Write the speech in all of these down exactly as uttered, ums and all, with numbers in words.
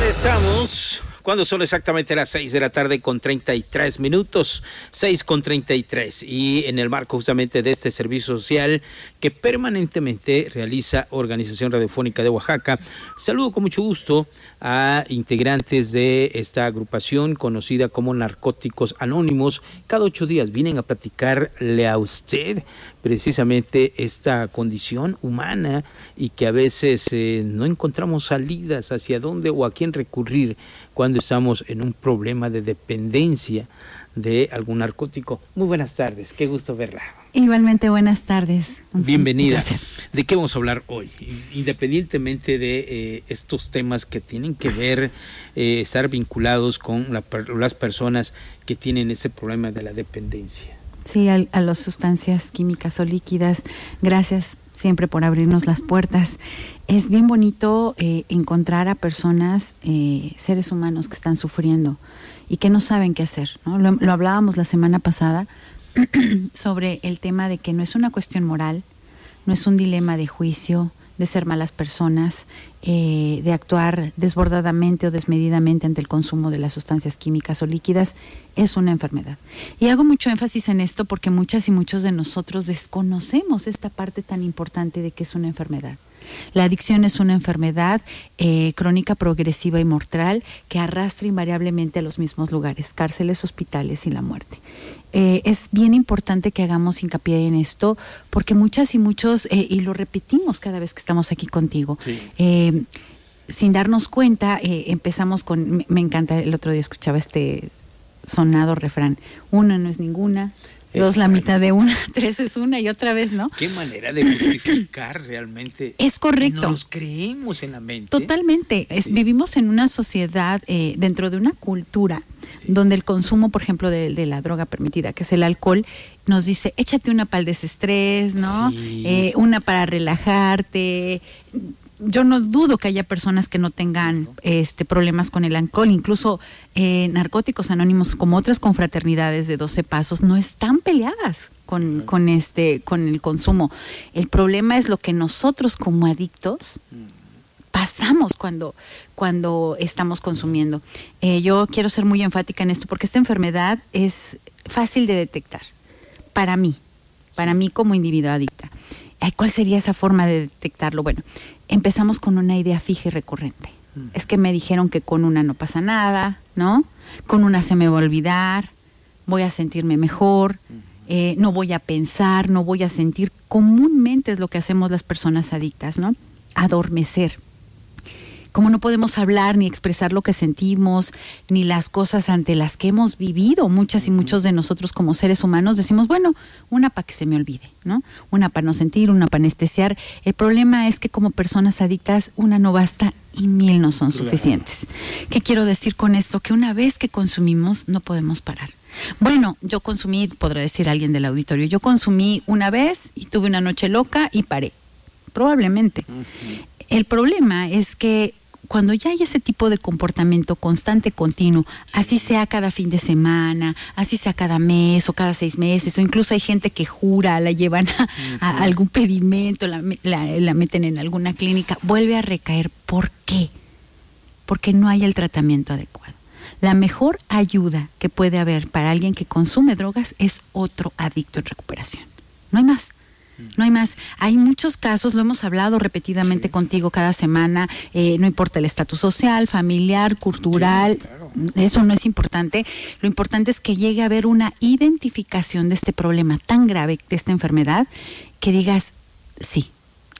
Regresamos cuando son exactamente las seis de la tarde con treinta y tres minutos, seis con treinta y tres, y en el marco justamente de este servicio social que permanentemente realiza Organización Radiofónica de Oaxaca, saludo con mucho gusto a integrantes de esta agrupación conocida como Narcóticos Anónimos. Cada ocho días vienen a platicarle a usted precisamente esta condición humana y que a veces eh, no encontramos salidas hacia dónde o a quién recurrir cuando estamos en un problema de dependencia de algún narcótico. Muy buenas tardes, qué gusto verla. Igualmente, buenas tardes. Bienvenida. ¿De qué vamos a hablar hoy? Independientemente de eh, estos temas que tienen que ver, eh, estar vinculados con la, las personas que tienen ese problema de la dependencia. Sí, a, a las sustancias químicas o líquidas. Gracias siempre por abrirnos las puertas. Es bien bonito eh, encontrar a personas, eh, seres humanos que están sufriendo y que no saben qué hacer, ¿no? Lo, lo hablábamos la semana pasada sobre el tema de que no es una cuestión moral, no es un dilema de juicio, de ser malas personas, eh, de actuar desbordadamente o desmedidamente ante el consumo de las sustancias químicas o líquidas. Es una enfermedad. Y hago mucho énfasis en esto porque muchas y muchos de nosotros desconocemos esta parte tan importante de que es una enfermedad. La adicción es una enfermedad eh, crónica, progresiva y mortal que arrastra invariablemente a los mismos lugares, cárceles, hospitales y la muerte. Eh, es bien importante que hagamos hincapié en esto porque muchas y muchos, eh, y lo repetimos cada vez que estamos aquí contigo, sí. eh, sin darnos cuenta, eh, empezamos con, me, me encanta, el otro día escuchaba este sonado refrán, una no es ninguna, dos Exacto. La mitad de una, tres es una y otra vez, ¿no? Qué manera de justificar realmente. Es correcto. Nos creemos en la mente. Totalmente. Es, sí. Vivimos en una sociedad, eh, dentro de una cultura, sí. donde el consumo, por ejemplo, de, de la droga permitida, que es el alcohol, nos dice, échate una para el desestrés, ¿no? Sí. Eh, una para relajarte. Yo no dudo que haya personas que no tengan este problemas con el alcohol, incluso eh, Narcóticos Anónimos, como otras confraternidades de doce Pasos, no están peleadas con, con este con el consumo. El problema es lo que nosotros como adictos pasamos cuando, cuando estamos consumiendo. Eh, yo quiero ser muy enfática en esto porque esta enfermedad es fácil de detectar para mí, para mí como individuo adicta. ¿Cuál sería esa forma de detectarlo? Bueno, empezamos con una idea fija y recurrente. Mm. Es que me dijeron que con una no pasa nada, ¿no? Con una se me va a olvidar, voy a sentirme mejor, mm. eh, no voy a pensar, no voy a sentir. Comúnmente es lo que hacemos las personas adictas, ¿no? Adormecer. Como no podemos hablar ni expresar lo que sentimos, ni las cosas ante las que hemos vivido, muchas y muchos de nosotros como seres humanos, decimos, bueno, una para que se me olvide, ¿no? Una para no sentir, una para anestesiar. El problema es que como personas adictas, una no basta y mil no son suficientes. ¿Qué quiero decir con esto? Que una vez que consumimos, no podemos parar. Bueno, yo consumí, podrá decir alguien del auditorio, yo consumí una vez y tuve una noche loca y paré. Probablemente. Uh-huh. El problema es que cuando ya hay ese tipo de comportamiento constante, continuo, así sea cada fin de semana, así sea cada mes o cada seis meses, o incluso hay gente que jura, la llevan a, a algún pedimento, la, la, la meten en alguna clínica, vuelve a recaer. ¿Por qué? Porque no hay el tratamiento adecuado. La mejor ayuda que puede haber para alguien que consume drogas es otro adicto en recuperación. No hay más. No hay más. Hay muchos casos, lo hemos hablado repetidamente sí. contigo cada semana, eh, no importa el estatus social, familiar, cultural, sí, claro. Eso no es importante. Lo importante es que llegue a haber una identificación de este problema tan grave, de esta enfermedad, que digas, sí,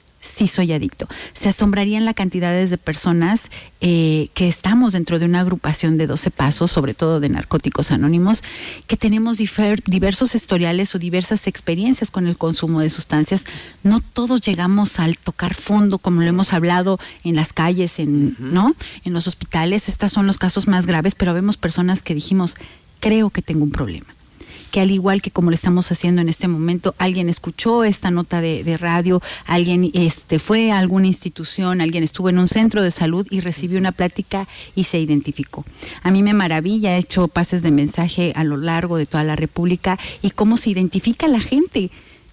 sí soy adicto. Se asombrarían la cantidades de personas eh, que estamos dentro de una agrupación de doce Pasos, sobre todo de Narcóticos Anónimos, que tenemos difer- diversos historiales o diversas experiencias con el consumo de sustancias. No todos llegamos al tocar fondo, como lo hemos hablado en las calles, en, uh-huh. ¿no? en los hospitales. Estos son los casos más graves, pero vemos personas que dijimos, creo que tengo un problema. Que al igual que como lo estamos haciendo en este momento, alguien escuchó esta nota de, de radio, alguien este, fue a alguna institución, alguien estuvo en un centro de salud y recibió una plática y se identificó. A mí me maravilla, he hecho pases de mensaje a lo largo de toda la República y cómo se identifica la gente.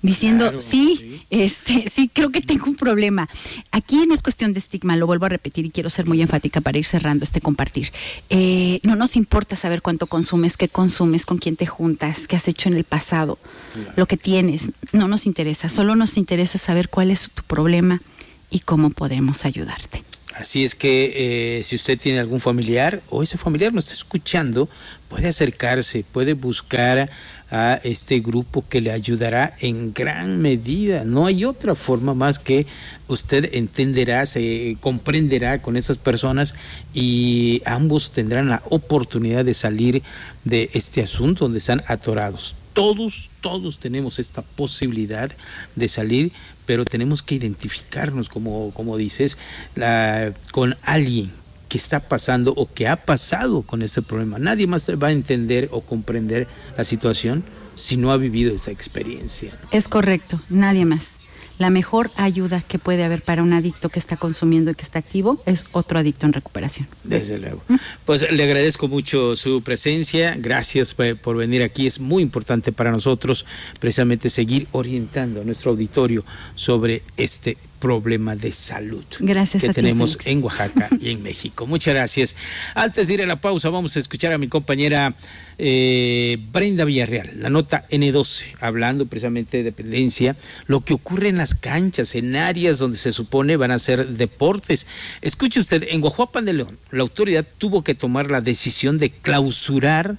diciendo, claro, sí, sí, este, sí, creo que tengo un problema. Aquí no es cuestión de estigma, lo vuelvo a repetir y quiero ser muy enfática para ir cerrando este compartir. Eh, no nos importa saber cuánto consumes, qué consumes, con quién te juntas, qué has hecho en el pasado, claro. Lo que tienes, no nos interesa, solo nos interesa saber cuál es tu problema y cómo podemos ayudarte. Así es que eh, si usted tiene algún familiar o ese familiar nos está escuchando, puede acercarse, puede buscar a este grupo que le ayudará en gran medida. No hay otra forma más que usted entenderá, se comprenderá con esas personas y ambos tendrán la oportunidad de salir de este asunto donde están atorados. Todos, todos tenemos esta posibilidad de salir, pero tenemos que identificarnos, como, como dices, la, con alguien que está pasando o que ha pasado con ese problema. Nadie más va a entender o comprender la situación si no ha vivido esa experiencia, ¿no? Es correcto, nadie más. La mejor ayuda que puede haber para un adicto que está consumiendo y que está activo es otro adicto en recuperación. Desde luego. Pues le agradezco mucho su presencia. Gracias por venir aquí. Es muy importante para nosotros precisamente seguir orientando a nuestro auditorio sobre este problema de salud gracias que a tenemos ti, en Oaxaca y en México. Muchas gracias. Antes de ir a la pausa, vamos a escuchar a mi compañera eh, Brenda Villarreal, la nota ene doce, hablando precisamente de dependencia, lo que ocurre en las canchas, en áreas donde se supone van a ser deportes. Escuche usted, en Guajuapan de León, la autoridad tuvo que tomar la decisión de clausurar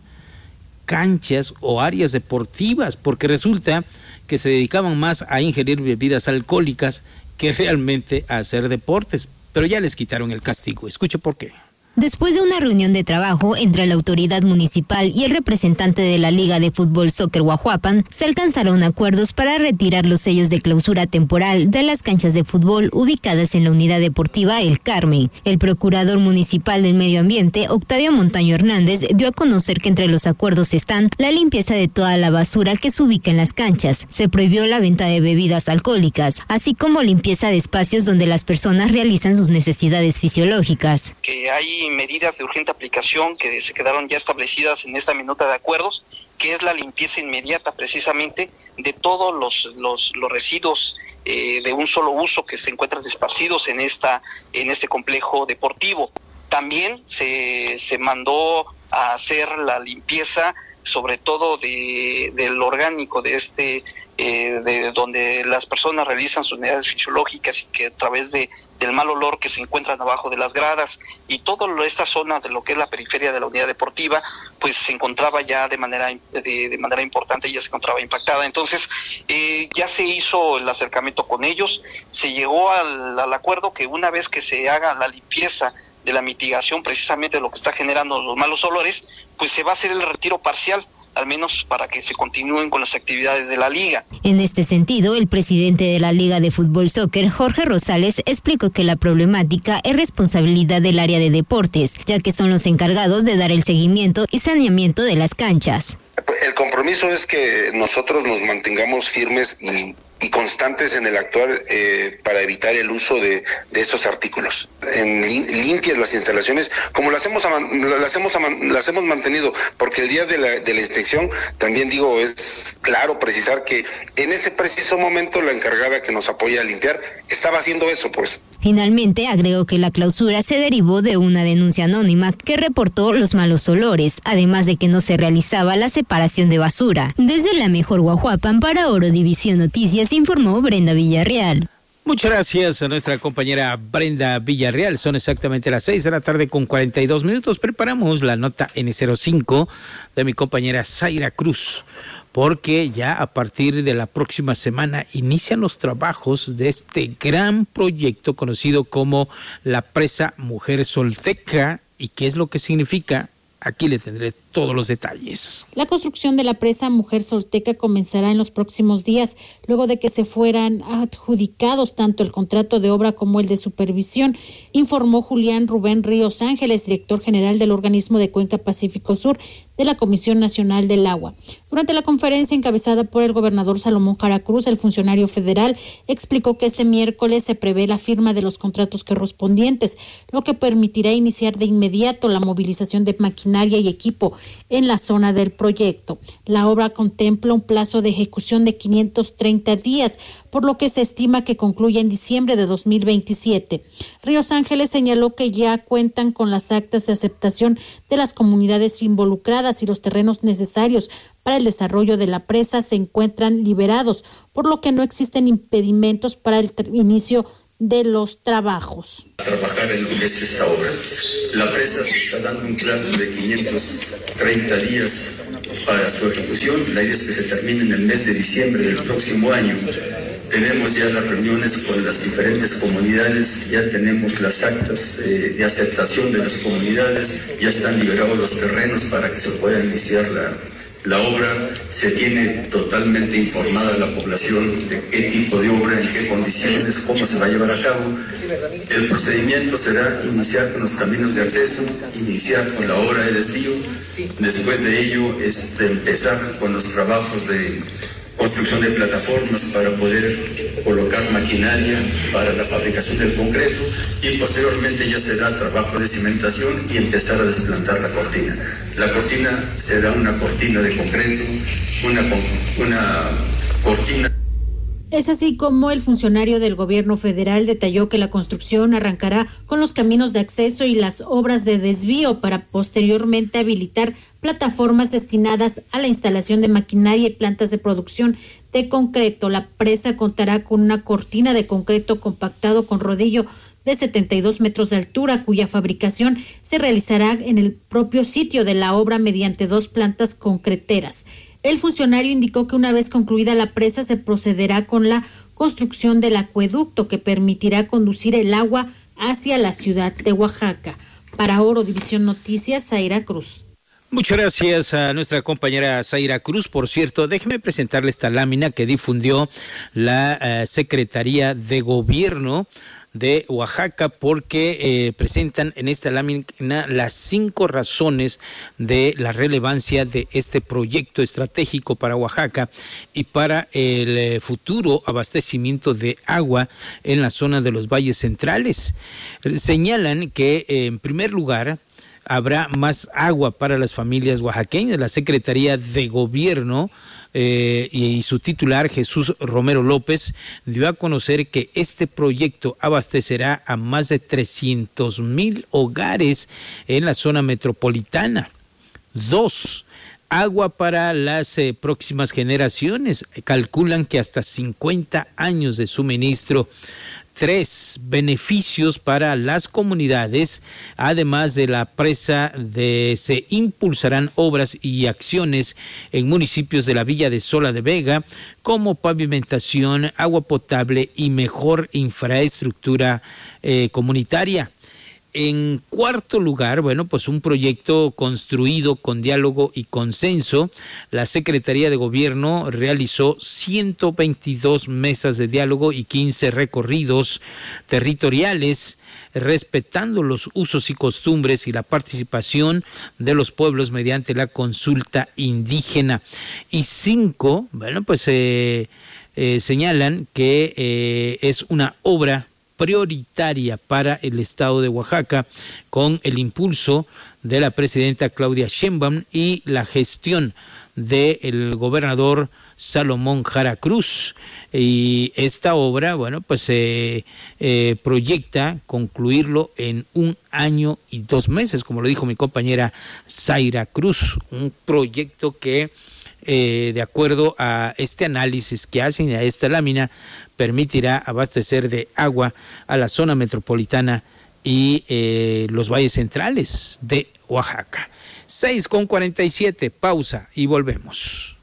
canchas o áreas deportivas, porque resulta que se dedicaban más a ingerir bebidas alcohólicas que realmente a hacer deportes, pero ya les quitaron el castigo. Escuche por qué. Después de una reunión de trabajo entre la autoridad municipal y el representante de la Liga de Fútbol Soccer Guajuapan, se alcanzaron acuerdos para retirar los sellos de clausura temporal de las canchas de fútbol ubicadas en la unidad deportiva El Carmen. El procurador municipal del Medio Ambiente, Octavio Montaño Hernández, dio a conocer que entre los acuerdos están la limpieza de toda la basura que se ubica en las canchas, se prohibió la venta de bebidas alcohólicas, así como limpieza de espacios donde las personas realizan sus necesidades fisiológicas. Que hay medidas de urgente aplicación que se quedaron ya establecidas en esta minuta de acuerdos, que es la limpieza inmediata precisamente de todos los los, los residuos eh, de un solo uso que se encuentran esparcidos en esta en este complejo deportivo. También se se mandó a hacer la limpieza sobre todo de del orgánico de este eh, de donde las personas realizan sus necesidades fisiológicas y que a través de del mal olor que se encuentran abajo de las gradas y toda esta zona de lo que es la periferia de la unidad deportiva, pues se encontraba ya de manera de, de manera importante, ya se encontraba impactada. Entonces eh, ya se hizo el acercamiento con ellos, se llegó al, al acuerdo que una vez que se haga la limpieza de la mitigación precisamente de lo que está generando los malos olores, pues se va a hacer el retiro parcial, al menos para que se continúen con las actividades de la liga. En este sentido, el presidente de la Liga de Fútbol Soccer, Jorge Rosales, explicó que la problemática es responsabilidad del área de deportes, ya que son los encargados de dar el seguimiento y saneamiento de las canchas. El compromiso es que nosotros nos mantengamos firmes y y constantes en el actuar eh, para evitar el uso de, de esos artículos. En limpias las instalaciones, como las hemos las hemos las hemos mantenido, porque el día de la, de la inspección, también digo, es claro precisar que en ese preciso momento la encargada que nos apoya a limpiar estaba haciendo eso, pues. Finalmente, agregó que la clausura se derivó de una denuncia anónima que reportó los malos olores, además de que no se realizaba la separación de basura. Desde la mejor Guajuapan para Oro División Noticias, informó Brenda Villarreal. Muchas gracias a nuestra compañera Brenda Villarreal. Son exactamente las seis de la tarde con cuarenta y dos minutos. Preparamos la nota ene cero cinco de mi compañera Zaira Cruz, porque ya a partir de la próxima semana inician los trabajos de este gran proyecto conocido como la Presa Mujer Solteca. ¿Y qué es lo que significa? Aquí le tendré todos los detalles. La construcción de la presa Mujer Solteca comenzará en los próximos días, luego de que se fueran adjudicados tanto el contrato de obra como el de supervisión, informó Julián Rubén Ríos Ángeles, director general del organismo de Cuenca Pacífico Sur de la Comisión Nacional del Agua. Durante la conferencia encabezada por el gobernador Salomón Jara Cruz, el funcionario federal explicó que este miércoles se prevé la firma de los contratos correspondientes, lo que permitirá iniciar de inmediato la movilización de maquinaria y equipo en la zona del proyecto. La obra contempla un plazo de ejecución de quinientos treinta días, por lo que se estima que concluya en diciembre de dos mil veintisiete. Ríos Ángeles señaló que ya cuentan con las actas de aceptación de las comunidades involucradas y los terrenos necesarios para el desarrollo de la presa se encuentran liberados, por lo que no existen impedimentos para el inicio de los trabajos. Trabajar en lo que es esta obra. La presa se está dando un plazo de quinientos treinta días para su ejecución. La idea es que se termine en el mes de diciembre del próximo año. Tenemos ya las reuniones con las diferentes comunidades, ya tenemos las actas eh, de aceptación de las comunidades, ya están liberados los terrenos para que se pueda iniciar la La obra, se tiene totalmente informada la población de qué tipo de obra, en qué condiciones, cómo se va a llevar a cabo. El procedimiento será iniciar con los caminos de acceso, iniciar con la obra de desvío, después de ello este, empezar con los trabajos de construcción de plataformas para poder colocar maquinaria para la fabricación del concreto y posteriormente ya será trabajo de cimentación y empezar a desplantar la cortina. La cortina será una cortina de concreto, una, una cortina. Es así como el funcionario del gobierno federal detalló que la construcción arrancará con los caminos de acceso y las obras de desvío para posteriormente habilitar plataformas destinadas a la instalación de maquinaria y plantas de producción de concreto. La presa contará con una cortina de concreto compactado con rodillo de setenta y dos metros de altura, cuya fabricación se realizará en el propio sitio de la obra mediante dos plantas concreteras. El funcionario indicó que una vez concluida la presa se procederá con la construcción del acueducto que permitirá conducir el agua hacia la ciudad de Oaxaca. Para Oro División Noticias, Zaira Cruz. Muchas gracias a nuestra compañera Zaira Cruz. Por cierto, déjeme presentarle esta lámina que difundió la uh, Secretaría de Gobierno de Oaxaca, porque eh, presentan en esta lámina las cinco razones de la relevancia de este proyecto estratégico para Oaxaca y para el eh, futuro abastecimiento de agua en la zona de los valles centrales. Señalan que eh, en primer lugar habrá más agua para las familias oaxaqueñas. La Secretaría de Gobierno eh, y su titular, Jesús Romero López, dio a conocer que este proyecto abastecerá a más de trescientos mil hogares en la zona metropolitana. Dos, agua para las eh, próximas generaciones. Calculan que hasta cincuenta años de suministro. Tres, beneficios para las comunidades. Además de la presa, de, se impulsarán obras y acciones en municipios de la Villa de Sola de Vega, como pavimentación, agua potable y mejor infraestructura eh, comunitaria. En cuarto lugar, bueno, pues un proyecto construido con diálogo y consenso. La Secretaría de Gobierno realizó ciento veintidós mesas de diálogo y quince recorridos territoriales, respetando los usos y costumbres y la participación de los pueblos mediante la consulta indígena. Y cinco, bueno, pues eh, eh, señalan que eh, es una obra prioritaria para el estado de Oaxaca, con el impulso de la presidenta Claudia Sheinbaum y la gestión del gobernador Salomón Jara Cruz. Y esta obra, bueno, pues se eh, eh, proyecta concluirlo en un año y dos meses, como lo dijo mi compañera Zaira Cruz, un proyecto que Eh, de acuerdo a este análisis que hacen, a esta lámina, permitirá abastecer de agua a la zona metropolitana y eh, los valles centrales de Oaxaca. seis con cuarenta y siete, pausa y volvemos.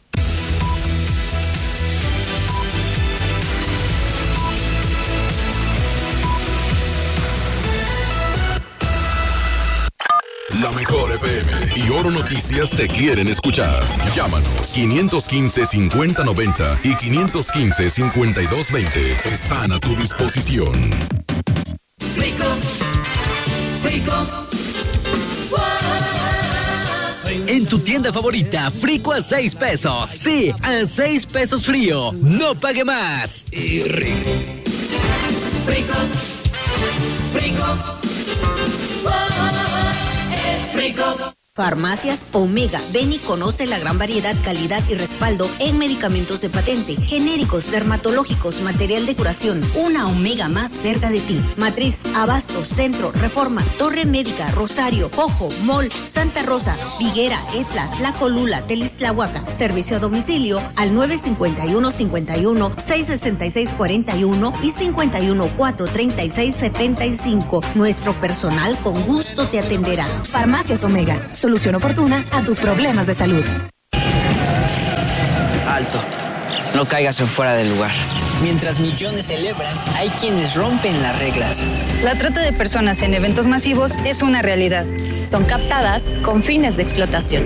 La mejor F M y Oro Noticias te quieren escuchar. Llámanos quinientos quince, cincuenta noventa y quinientos quince, cincuenta y dos veinte. Están a tu disposición. Frico, Frico. En tu tienda favorita, Frico a seis pesos. Sí, a seis pesos frío. No pague más. Y rico. Frico, Frico. Frico. Farmacias Omega. Ven y conoce la gran variedad, calidad y respaldo en medicamentos de patente, genéricos, dermatológicos, material de curación. Una Omega más cerca de ti. Matriz, Abasto, Centro, Reforma, Torre Médica, Rosario, Ojo, Mall, Santa Rosa, Higuera, Etla, La Colula, Telisłahuaca. Servicio a domicilio al nueve cinco uno, cinco uno, seis seis seis cuatro uno y cinco uno, cuatro tres seis siete cinco. Nuestro personal con gusto te atenderá. Farmacias Omega. Solución oportuna a tus problemas de salud. Alto, no caigas en fuera del lugar. Mientras millones celebran, hay quienes rompen las reglas. La trata de personas en eventos masivos es una realidad. Son captadas con fines de explotación.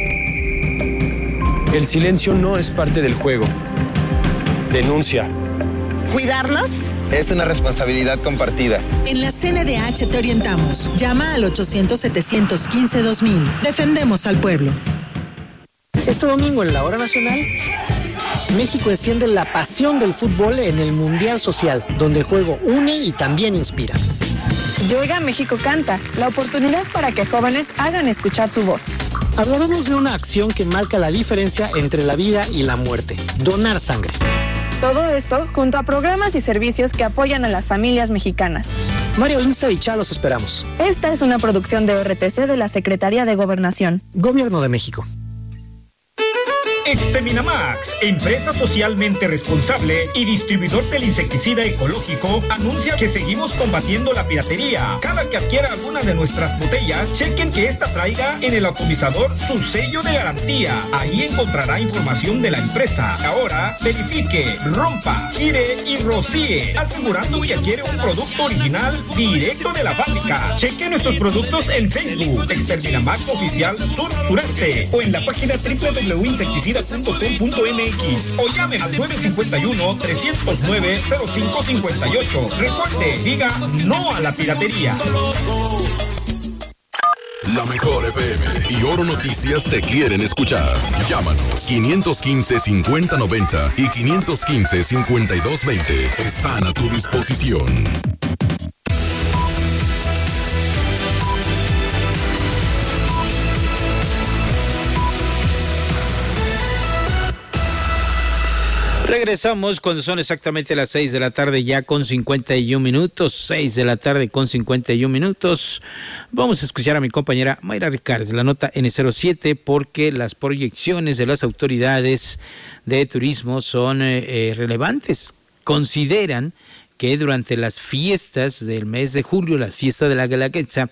El silencio no es parte del juego. Denuncia. ¿Cuidarnos? Es una responsabilidad compartida. En la C N D H te orientamos. Llama al ochocientos, setecientos quince, dos mil. Defendemos al pueblo. Este domingo en la Hora Nacional, México enciende la pasión del fútbol en el Mundial Social, donde el juego une y también inspira. Llega México Canta, la oportunidad para que jóvenes hagan escuchar su voz. Hablaremos de una acción que marca la diferencia entre la vida y la muerte: donar sangre. Todo esto junto a programas y servicios que apoyan a las familias mexicanas. Mario Lince y Cha los esperamos. Esta es una producción de O R T C de la Secretaría de Gobernación. Gobierno de México. Exterminamax, empresa socialmente responsable y distribuidor del insecticida ecológico, anuncia que seguimos combatiendo la piratería. Cada que adquiera alguna de nuestras botellas, chequen que esta traiga en el atomizador su sello de garantía. Ahí encontrará información de la empresa. Ahora, verifique, rompa, gire y rocíe, asegurando que adquiere un producto original directo de la fábrica. Cheque nuestros productos en Facebook, Exterminamax Oficial Sur Sureste, o en la página doble u doble u doble u punto insecticida punto com punto m x o llame al nueve cinco uno, tres cero nueve, cero cinco cinco ocho. Recuerde, diga no a la piratería. La Mejor F M y Oro Noticias te quieren escuchar. Llámanos quinientos quince, cincuenta noventa y quinientos quince, cincuenta y dos veinte. Están a tu disposición. Regresamos cuando son exactamente las seis de la tarde, ya con cincuenta y un minutos, seis de la tarde con cincuenta y un minutos. Vamos a escuchar a mi compañera Mayra Ricards, la nota N cero siete, porque las proyecciones de las autoridades de turismo son eh, relevantes. Consideran que durante las fiestas del mes de julio, la fiesta de la Guelaguetza,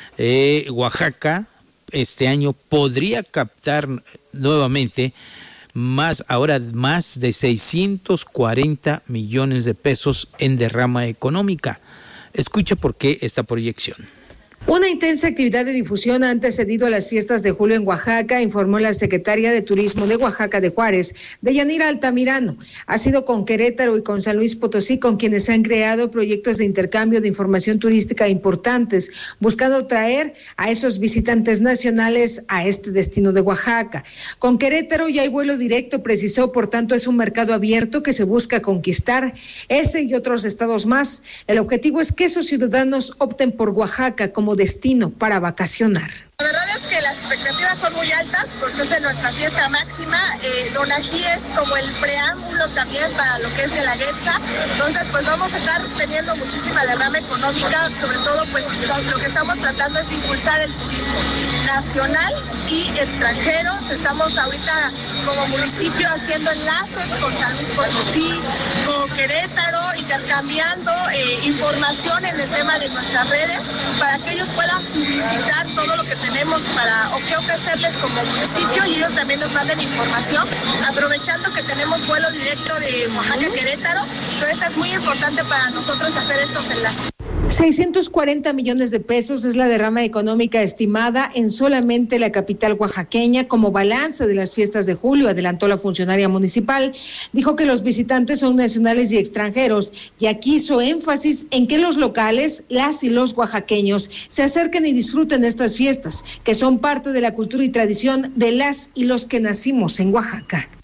eh, Oaxaca este año podría captar nuevamente más, ahora más de seiscientos cuarenta millones de pesos en derrama económica. Escucha por qué esta proyección. Una intensa actividad de difusión ha antecedido a las fiestas de julio en Oaxaca, informó la secretaria de Turismo de Oaxaca de Juárez, Deyanira Altamirano. Ha sido con Querétaro y con San Luis Potosí con quienes se han creado proyectos de intercambio de información turística importantes, buscando traer a esos visitantes nacionales a este destino de Oaxaca. Con Querétaro ya hay vuelo directo, precisó, por tanto es un mercado abierto que se busca conquistar, ese y otros estados más. El objetivo es que esos ciudadanos opten por Oaxaca como destino para vacacionar. La verdad es que las expectativas son muy altas, pues es en nuestra fiesta máxima. Eh, Donají es como el preámbulo también para lo que es Guelaguetza. Entonces, pues vamos a estar teniendo muchísima derrama económica, sobre todo, pues lo, lo que estamos tratando es impulsar el turismo nacional y extranjeros. Estamos ahorita como municipio haciendo enlaces con San Luis Potosí, con Querétaro, intercambiando eh, información en el tema de nuestras redes para que ellos puedan publicitar todo lo que tenemos para o qué ofrecerles como municipio y ellos también nos manden información, aprovechando que tenemos vuelo directo de Oaxaca a Querétaro. Entonces es muy importante para nosotros hacer estos enlaces. seiscientos cuarenta millones de pesos es la derrama económica estimada en solamente la capital oaxaqueña como balance de las fiestas de julio, adelantó la funcionaria municipal. Dijo que los visitantes son nacionales y extranjeros y aquí hizo énfasis en que los locales, las y los oaxaqueños, se acerquen y disfruten estas fiestas, que son parte de la cultura y tradición de las y los que nacimos en Oaxaca.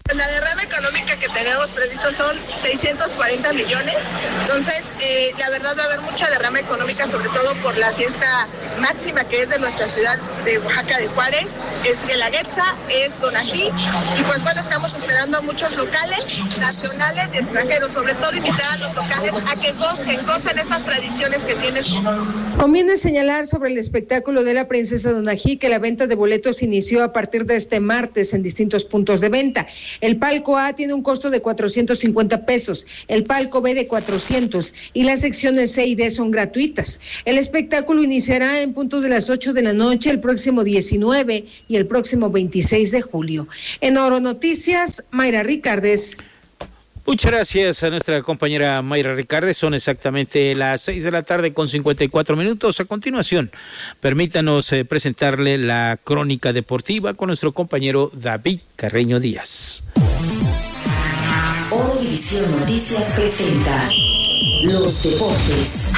La derrama económica que tenemos previsto son seiscientos cuarenta millones, entonces eh, la verdad va a haber mucha derrama económica, sobre todo por la fiesta máxima que es de nuestra ciudad de Oaxaca de Juárez, es Guelaguetza, es Donají, y pues bueno, estamos esperando a muchos locales, nacionales y extranjeros, sobre todo invitar a los locales a que gocen, gocen esas tradiciones que tienen. Conviene señalar sobre el espectáculo de la princesa Donají que la venta de boletos inició a partir de este martes en distintos puntos de venta. El palco A tiene un costo de cuatrocientos cincuenta pesos, el palco B de cuatrocientos y las secciones C y D son gratuitas. El espectáculo iniciará en punto de las ocho de la noche el próximo diecinueve y el próximo veintiséis de julio. En Oro Noticias, Mayra Ricardes. Muchas gracias a nuestra compañera Mayra Ricardes. Son exactamente las seis de la tarde con cincuenta y cuatro minutos. A continuación, permítanos eh, presentarle la crónica deportiva con nuestro compañero David Carreño Díaz. Oro División Noticias presenta los deportes.